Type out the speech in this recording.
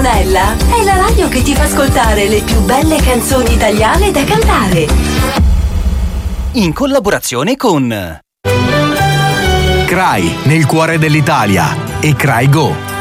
Antonella è la radio che ti fa ascoltare le più belle canzoni italiane da cantare. In collaborazione con Cry, nel cuore dell'Italia, e Cry Go.